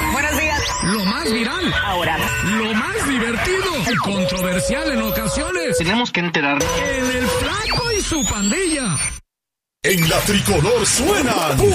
Buenos días. Lo más viral. Ahora. Lo más divertido. Y controversial en ocasiones. Tenemos que enterarnos. En el Flaco y su pandilla. En la Tricolor suenan